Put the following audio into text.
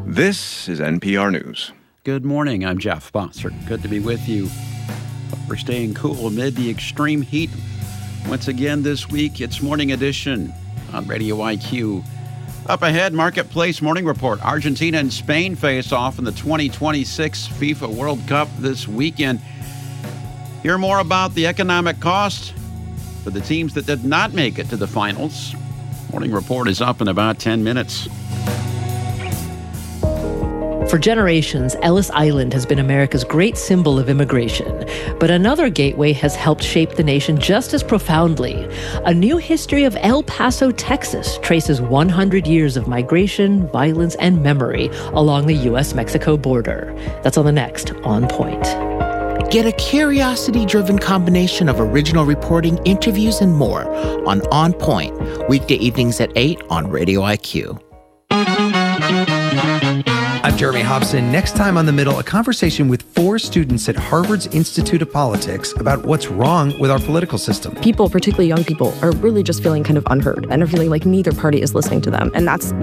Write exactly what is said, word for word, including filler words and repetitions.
This is N P R News. Good morning. I'm Jeff Bossert. Good to be with you. We're staying cool amid the extreme heat. Once again this week, it's Morning Edition on Radio I Q. Up ahead, Marketplace Morning Report. Argentina and Spain face off in the twenty twenty-six FIFA World Cup this weekend. Hear more about the economic cost for the teams that did not make it to the finals. Morning Report is up in about ten minutes. For generations, Ellis Island has been America's great symbol of immigration. But another gateway has helped shape the nation just as profoundly. A new history of El Paso, Texas, traces one hundred years of migration, violence, and memory along the U S Mexico border. That's on the next On Point. Get a curiosity-driven combination of original reporting, interviews, and more on On Point, weekday evenings at eight on Radio I Q. I'm Jeremy Hobson. Next time on The Middle, a conversation with four students at Harvard's Institute of Politics about what's wrong with our political system. People, particularly young people, are really just feeling kind of unheard and are feeling like neither party is listening to them. And that's